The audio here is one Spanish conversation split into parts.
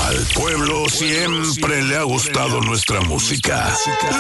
Al pueblo siempre le ha gustado nuestra música.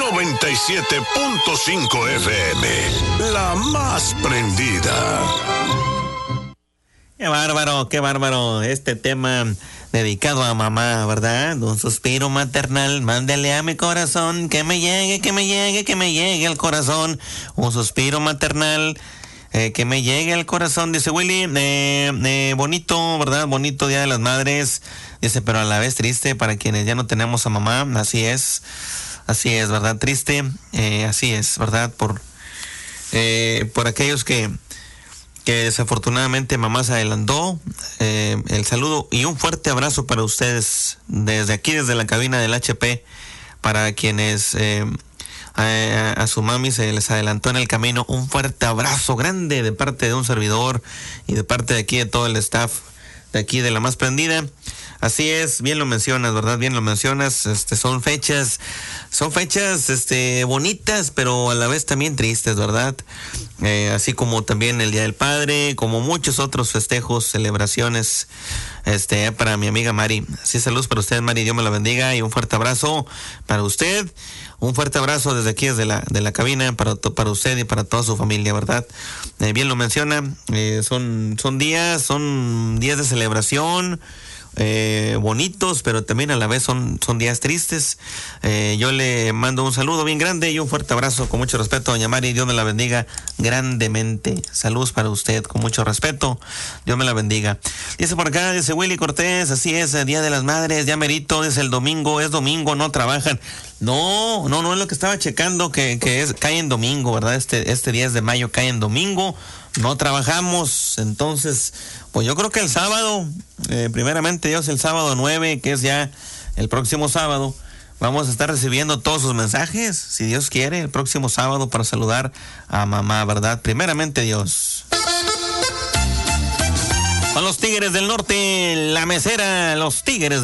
97.5 FM, la más prendida. Qué bárbaro. Este tema dedicado a mamá, ¿verdad? Un suspiro maternal, mándale a mi corazón, que me llegue al corazón. Un suspiro maternal, que me llegue al corazón, dice Willy. Bonito, ¿verdad? Bonito Día de las Madres, dice, pero a la vez triste para quienes ya no tenemos a mamá. Así es, ¿verdad? Triste, así es, ¿verdad? Por aquellos que desafortunadamente mamá se adelantó. El saludo y un fuerte abrazo para ustedes desde aquí, desde la cabina del HP, para quienes a su mami se les adelantó en el camino. Un fuerte abrazo grande de parte de un servidor y de parte de aquí de todo el staff de aquí de La Más Prendida. Así es, bien lo mencionas, ¿verdad? Bien lo mencionas. Son fechas bonitas, pero a la vez también tristes, ¿verdad? Así como también el Día del Padre, como muchos otros festejos, celebraciones, para mi amiga Mari. Así, saludos para usted, Mari, Dios me la bendiga, y un fuerte abrazo para usted. Un fuerte abrazo desde aquí, desde la cabina, para usted y para toda su familia, ¿verdad? Bien lo menciona, son días de celebración, bonitos, pero también a la vez son días tristes. Yo le mando un saludo bien grande y un fuerte abrazo con mucho respeto, doña Mari, Dios me la bendiga grandemente. Saludos para usted, con mucho respeto, Dios me la bendiga. Dice por acá, dice Willy Cortés, así es, Día de las Madres, ya merito, es el domingo, no trabajan. No, es lo que estaba checando, que cae en domingo, ¿verdad? Este 10 de mayo cae en domingo, no trabajamos. Entonces, pues yo creo que el sábado, primeramente Dios, el sábado 9, que es ya el próximo sábado, vamos a estar recibiendo todos sus mensajes, si Dios quiere, el próximo sábado, para saludar a mamá, ¿verdad? Primeramente Dios. Con los Tigres del Norte, la mesera, los Tigres